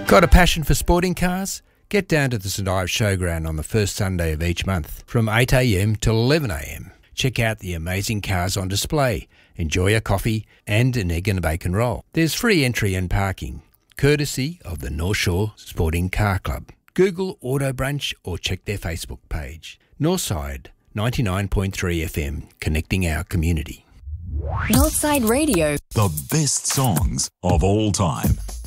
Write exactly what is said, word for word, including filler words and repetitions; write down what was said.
Got a passion for sporting cars? Get down to the St Ives Showground on the first Sunday of each month from eight a m till eleven a m. Check out the amazing cars on display, enjoy a coffee and an egg and a bacon roll. There's free entry and parking, courtesy of the North Shore Sporting Car Club. Google Auto Brunch or check their Facebook page. Northside ninety-nine point three F M, connecting our community. Northside Radio. The best songs of all time.